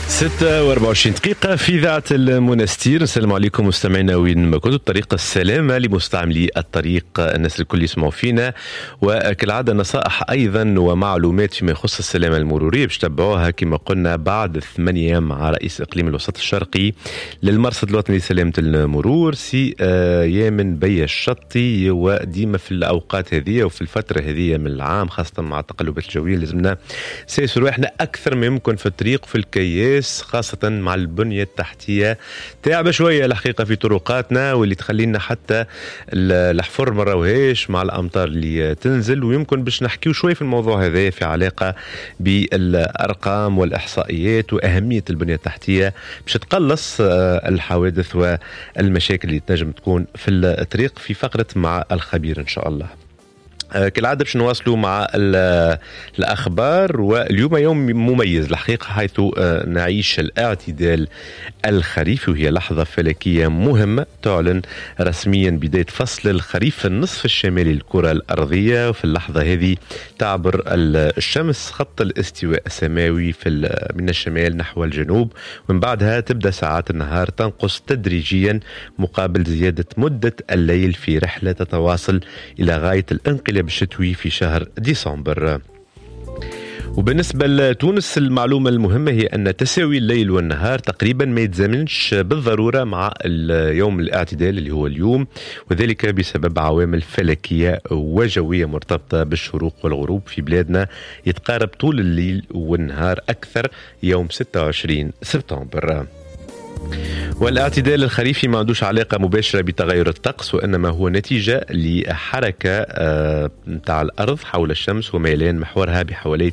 26 دقيقة في إذاعة المنستير. السلام عليكم مستمعينا وين ما كنتوا. الطريق السلامة لمستعملي الطريق، الناس الكل يسمعوا فينا، وكالعادة نصائح أيضا ومعلومات فيما يخص السلامة المرورية باش تتبعوها كما قلنا بعد 8 مع رئيس إقليم الوسط الشرقي للمرصد الوطني لسلامة المرور سي يامن بيا الشطي. وديما في الأوقات هذه وفي الفترة هذه من العام خاصة مع التقلبات الجوية لازمنا سيسر رواحنا أكثر ما يمكن في الطريق في الكياس، خاصة مع البنية التحتية تعب شوية الحقيقة في طرقاتنا، واللي تخلينا حتى الحفر ما راوهاش مع الأمطار اللي تنزل. ويمكن باش نحكيو شوي في الموضوع هذا في علاقة بالأرقام والإحصائيات وأهمية البنية التحتية باش تقلص الحوادث والمشاكل اللي تنجم تكون في الطريق في فقرة مع الخبير إن شاء الله. كالعادة باش نواصلوا مع الأخبار، واليوم يوم مميز الحقيقة حيث نعيش الاعتدال الخريفي، وهي لحظة فلكية مهمة تعلن رسميا بداية فصل الخريف في النصف الشمالي للكرة الأرضية. وفي اللحظة هذه تعبر الشمس خط الاستواء السماوي من الشمال نحو الجنوب، ومن بعدها تبدأ ساعات النهار تنقص تدريجيا مقابل زيادة مدة الليل في رحلة تتواصل إلى غاية الانقلاب الشتوي في شهر ديسمبر. وبالنسبة لتونس المعلومة المهمة هي أن تساوي الليل والنهار تقريبا ما يتزامنش بالضرورة مع اليوم الاعتدال اللي هو اليوم، وذلك بسبب عوامل فلكية وجوية مرتبطة بالشروق والغروب في بلادنا. يتقارب طول الليل والنهار أكثر يوم 26 سبتمبر. والاعتدال الخريفي ما عندوش علاقة مباشرة بتغير الطقس، وإنما هو نتيجة لحركة متاع الأرض حول الشمس وميلان محورها بحوالي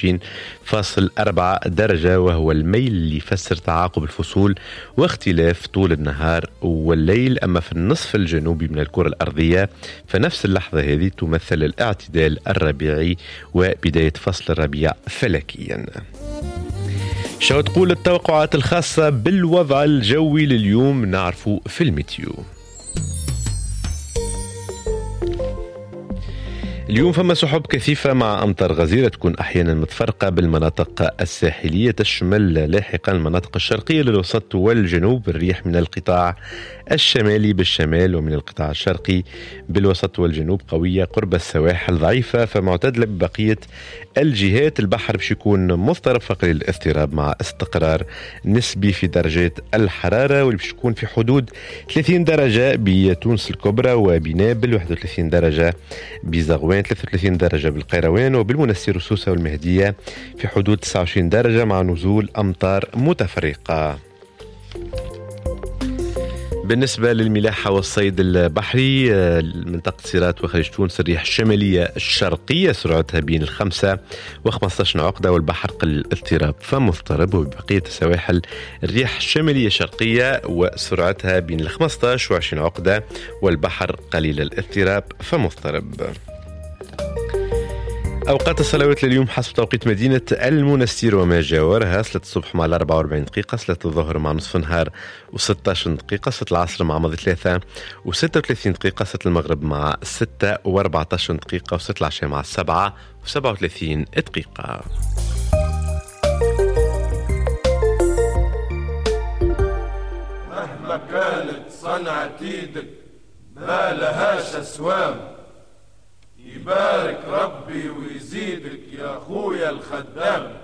23.4 درجة، وهو الميل اللي يفسر تعاقب الفصول واختلاف طول النهار والليل. أما في النصف الجنوبي من الكرة الأرضية فنفس اللحظة هذه تمثل الاعتدال الربيعي وبداية فصل الربيع فلكيا. شو تقول التوقعات الخاصة بالوضع الجوي لليوم نعرفه في الميتيو. اليوم فما سحب كثيفة مع أمطار غزيرة تكون أحيانا متفرقة بالمناطق الساحلية، تشمل لاحقا المناطق الشرقية للوسط والجنوب. الريح من القطاع الشمالي بالشمال ومن القطاع الشرقي بالوسط والجنوب قوية قرب السواحل، ضعيفة فمعتدلة ببقية الجهات. البحر باش يكون مضطرب فقليل الاضطراب مع استقرار نسبي في درجات الحرارة، واللي باش يكون في حدود 30 درجة بتونس الكبرى وبنابل، 31 درجة بزغوان، 33 درجة بالقيروان، وبالمنستير وسوسة والمهدية في حدود 29 درجة مع نزول أمطار متفرقة. بالنسبة للملاحة والصيد البحري منطقة سيرات وخليج تونس الريح الشمالية الشرقية سرعتها بين 5 و15 عقدة، والبحر قليل الاضطراب فمضطرب. وبقية السواحل الريح الشمالية الشرقية وسرعتها بين 15 و20 عقدة، والبحر قليل الاضطراب فمضطرب. أوقات الصلوات لليوم حسب توقيت مدينة المنستير وما جاورها: صلاة الصبح مع 44 دقيقة، صلاة الظهر مع نصف النهار و16 دقيقة، صلاة العصر مع ماضي 3 و36 دقيقة، صلاة المغرب مع 6 و14 دقيقة، وصلاة العشاء مع 7 و37 دقيقة. مهما كانت صنعة ايدك ما لهاش اسوام، يبارك ربي ويزيدك يا اخويا الخدام.